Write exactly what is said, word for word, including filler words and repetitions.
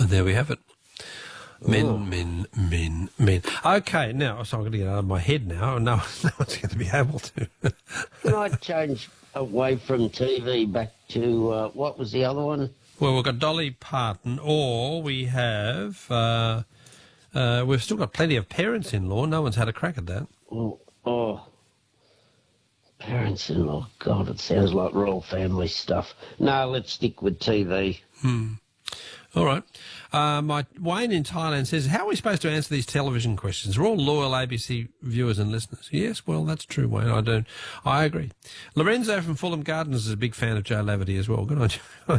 there we have it. Men, Oh. men, men, men. Okay, now, so I'm going to get out of my head now, and no, no one's going to be able to. Can I change away from T V back to, uh, what was the other one? Well, we've got Dolly Parton, or we have, uh, uh, we've still got plenty of parents-in-law. No one's had a crack at that. Oh, oh. Parents-in-law. God, it sounds like royal family stuff. No, let's stick with T V. Hmm. All right. Uh, my Wayne in Thailand says, how are we supposed to answer these television questions? We're all loyal A B C viewers and listeners. Yes, well, that's true, Wayne. I don't. I agree. Lorenzo from Fulham Gardens is a big fan of Joe Laverty as well. Good on you.